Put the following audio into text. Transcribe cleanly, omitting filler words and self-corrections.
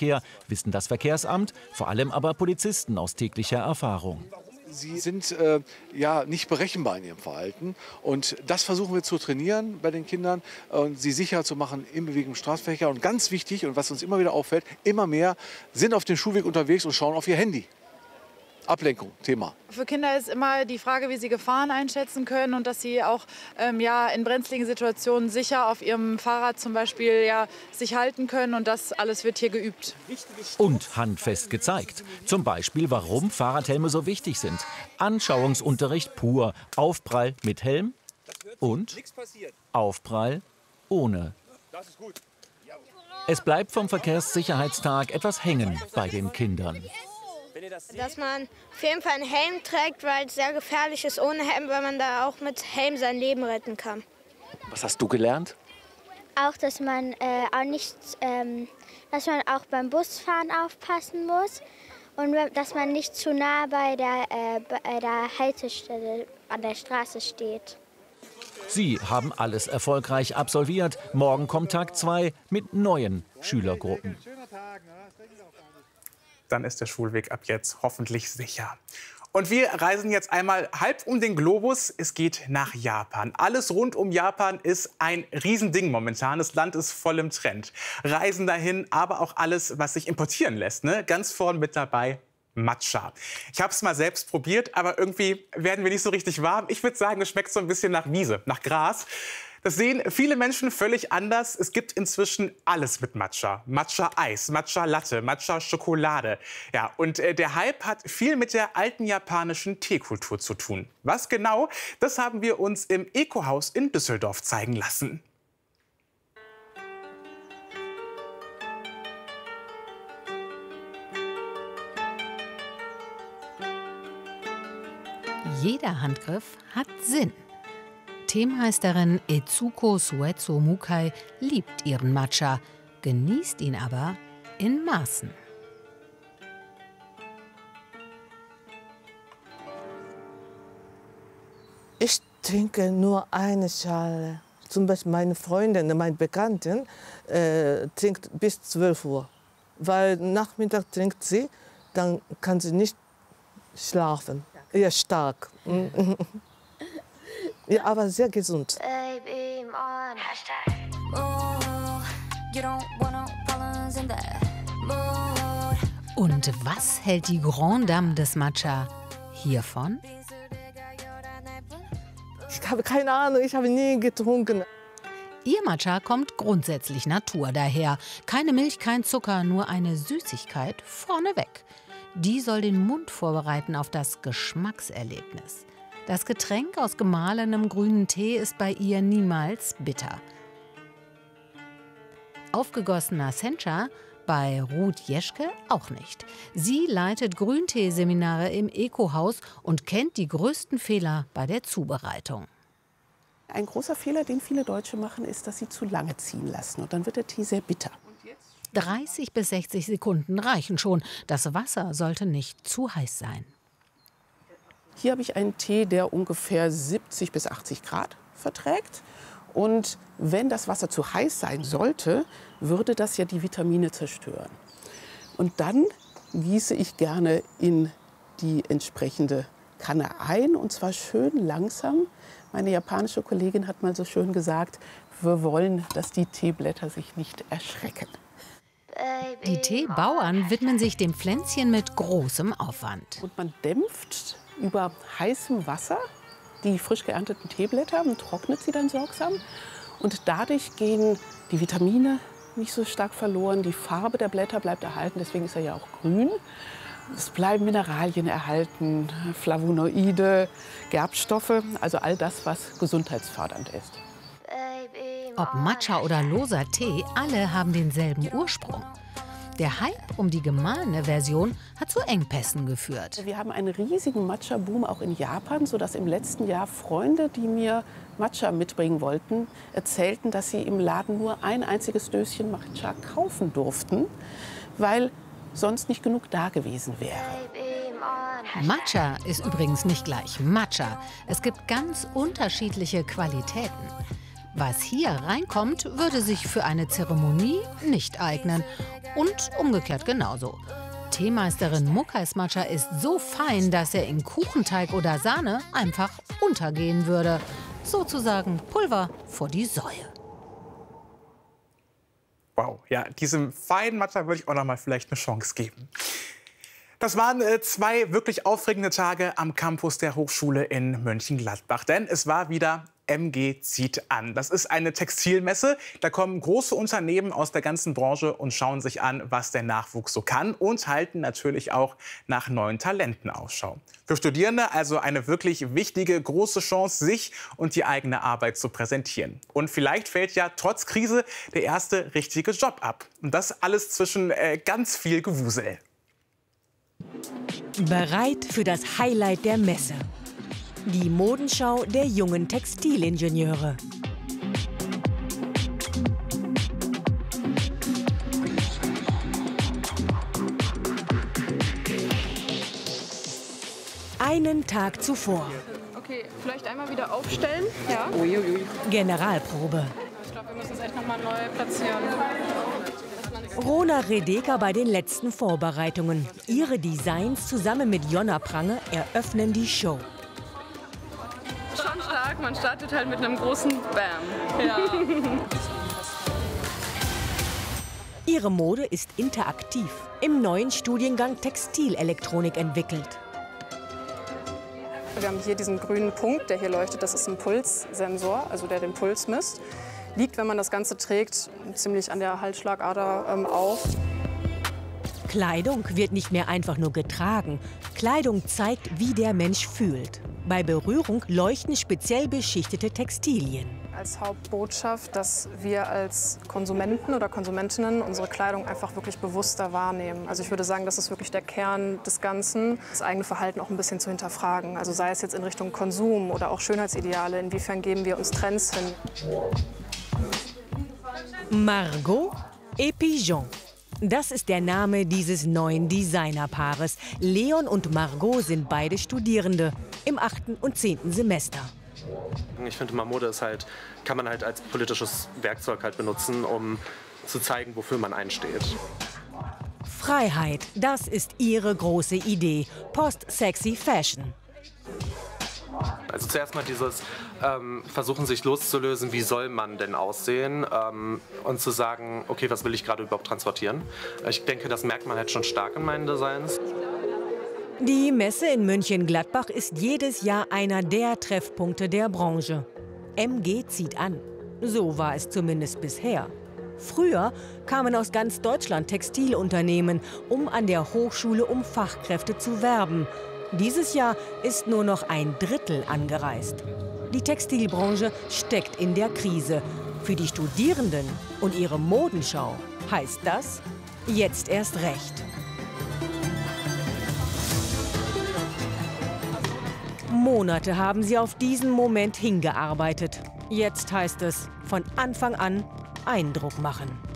Straßenverkehr, wissen das Verkehrsamt, vor allem aber Polizisten aus täglicher Erfahrung. Sie sind ja nicht berechenbar in ihrem Verhalten und das versuchen wir zu trainieren bei den Kindern und sie sicher zu machen im beweglichen Straßenverkehr. Und ganz wichtig und was uns immer wieder auffällt, immer mehr sind auf dem Schulweg unterwegs und schauen auf ihr Handy. Ablenkung, Thema. Für Kinder ist immer die Frage, wie sie Gefahren einschätzen können und dass sie auch in brenzligen Situationen sicher auf ihrem Fahrrad zum Beispiel sich halten können. Und das alles wird hier geübt. Und handfest gezeigt. Zum Beispiel, warum Fahrradhelme so wichtig sind. Anschauungsunterricht pur. Aufprall mit Helm und Aufprall ohne. Es bleibt vom Verkehrssicherheitstag etwas hängen bei den Kindern. Dass man auf jeden Fall einen Helm trägt, weil es sehr gefährlich ist ohne Helm, weil man da auch mit Helm sein Leben retten kann. Was hast du gelernt? Auch, dass man auch beim Busfahren aufpassen muss und dass man nicht zu nah bei der Haltestelle an der Straße steht. Sie haben alles erfolgreich absolviert. Morgen kommt Tag 2 mit neuen Schülergruppen. Dann ist der Schulweg ab jetzt hoffentlich sicher. Und wir reisen jetzt einmal halb um den Globus. Es geht nach Japan. Alles rund um Japan ist ein Riesending momentan. Das Land ist voll im Trend. Reisen dahin, aber auch alles, was sich importieren lässt. Ne? Ganz vorn mit dabei Matcha. Ich habe es mal selbst probiert, aber irgendwie werden wir nicht so richtig warm. Ich würde sagen, es schmeckt so ein bisschen nach Wiese, nach Gras. Das sehen viele Menschen völlig anders. Es gibt inzwischen alles mit Matcha. Matcha-Eis, Matcha-Latte, Matcha-Schokolade. Ja, und der Hype hat viel mit der alten japanischen Teekultur zu tun. Was genau, das haben wir uns im Eco-Haus in Düsseldorf zeigen lassen. Jeder Handgriff hat Sinn. Teemeisterin Etsuko Suetsu Mukai liebt ihren Matcha, genießt ihn aber in Maßen. Ich trinke nur eine Schale. Zum Beispiel meine Freundin, meine Bekannten, trinkt bis 12 Uhr. Weil Nachmittag trinkt sie, dann kann sie nicht schlafen. Ja, stark. Ja, aber sehr gesund. Und was hält die Grande Dame des Matcha hiervon? Ich habe keine Ahnung, ich habe nie getrunken. Ihr Matcha kommt grundsätzlich Natur daher. Keine Milch, kein Zucker, nur eine Süßigkeit vorneweg. Die soll den Mund vorbereiten auf das Geschmackserlebnis. Das Getränk aus gemahlenem grünen Tee ist bei ihr niemals bitter. Aufgegossener Sencha bei Ruth Jeschke auch nicht. Sie leitet Grünteeseminare im Eco-Haus und kennt die größten Fehler bei der Zubereitung. Ein großer Fehler, den viele Deutsche machen, ist, dass sie zu lange ziehen lassen. Und dann wird der Tee sehr bitter. 30 bis 60 Sekunden reichen schon. Das Wasser sollte nicht zu heiß sein. Hier habe ich einen Tee, der ungefähr 70 bis 80 Grad verträgt. Und wenn das Wasser zu heiß sein sollte, würde das ja die Vitamine zerstören. Und dann gieße ich gerne in die entsprechende Kanne ein, und zwar schön langsam. Meine japanische Kollegin hat mal so schön gesagt, wir wollen, dass die Teeblätter sich nicht erschrecken. Die Teebauern widmen sich dem Pflänzchen mit großem Aufwand. Und man dämpft über heißem Wasser die frisch geernteten Teeblätter und trocknet sie dann sorgsam. Und dadurch gehen die Vitamine nicht so stark verloren. Die Farbe der Blätter bleibt erhalten, deswegen ist er ja auch grün. Es bleiben Mineralien erhalten, Flavonoide, Gerbstoffe, also all das, was gesundheitsfördernd ist. Ob Matcha oder loser Tee, alle haben denselben Ursprung. Der Hype um die gemahlene Version hat zu Engpässen geführt. Wir haben einen riesigen Matcha-Boom auch in Japan, sodass im letzten Jahr Freunde, die mir Matcha mitbringen wollten, erzählten, dass sie im Laden nur ein einziges Döschen Matcha kaufen durften, weil sonst nicht genug da gewesen wäre. Matcha ist übrigens nicht gleich Matcha. Es gibt ganz unterschiedliche Qualitäten. Was hier reinkommt, würde sich für eine Zeremonie nicht eignen. Und umgekehrt genauso. Teemeisterin Muckais Matcha ist so fein, dass er in Kuchenteig oder Sahne einfach untergehen würde. Sozusagen Pulver vor die Säue. Wow, ja, diesem feinen Matcha würde ich auch noch mal vielleicht eine Chance geben. Das waren 2 wirklich aufregende Tage am Campus der Hochschule in Mönchengladbach. Denn es war wieder MG zieht an. Das ist eine Textilmesse. Da kommen große Unternehmen aus der ganzen Branche und schauen sich an, was der Nachwuchs so kann. Und halten natürlich auch nach neuen Talenten Ausschau. Für Studierende also eine wirklich wichtige, große Chance, sich und die eigene Arbeit zu präsentieren. Und vielleicht fällt ja trotz Krise der erste richtige Job ab. Und das alles zwischen ganz viel Gewusel. Bereit für das Highlight der Messe. Die Modenschau der jungen Textilingenieure. Einen Tag zuvor. Okay, vielleicht einmal wieder aufstellen. Ja. Generalprobe. Ich glaube, wir müssen es echt noch mal neu platzieren. Rona Redeka bei den letzten Vorbereitungen. Ihre Designs zusammen mit Jonna Prange eröffnen die Show. Schon stark, man startet halt mit einem großen Bam. Ja. Ihre Mode ist interaktiv, im neuen Studiengang Textilelektronik entwickelt. Wir haben hier diesen grünen Punkt, der hier leuchtet. Das ist ein Pulssensor, also der den Puls misst. Liegt, wenn man das Ganze trägt, ziemlich an der Halsschlagader auf. Kleidung wird nicht mehr einfach nur getragen. Kleidung zeigt, wie der Mensch fühlt. Bei Berührung leuchten speziell beschichtete Textilien. Als Hauptbotschaft, dass wir als Konsumenten oder Konsumentinnen unsere Kleidung einfach wirklich bewusster wahrnehmen. Also ich würde sagen, das ist wirklich der Kern des Ganzen, das eigene Verhalten auch ein bisschen zu hinterfragen. Also sei es jetzt in Richtung Konsum oder auch Schönheitsideale, inwiefern geben wir uns Trends hin. Margot et Pigeon. Das ist der Name dieses neuen Designerpaares. Leon und Margot sind beide Studierende im 8. und 10. Semester. Ich finde, Mode ist halt, kann man halt als politisches Werkzeug halt benutzen, um zu zeigen, wofür man einsteht. Freiheit, das ist ihre große Idee. Post-sexy Fashion. Also zuerst mal dieses Versuchen, sich loszulösen, wie soll man denn aussehen und zu sagen, okay, was will ich gerade überhaupt transportieren. Ich denke, das merkt man halt schon stark in meinen Designs. Die Messe in Mönchengladbach ist jedes Jahr einer der Treffpunkte der Branche. MG zieht an. So war es zumindest bisher. Früher kamen aus ganz Deutschland Textilunternehmen, um an der Hochschule um Fachkräfte zu werben. Dieses Jahr ist nur noch ein Drittel angereist. Die Textilbranche steckt in der Krise. Für die Studierenden und ihre Modenschau heißt das jetzt erst recht. Monate haben sie auf diesen Moment hingearbeitet. Jetzt heißt es von Anfang an Eindruck machen.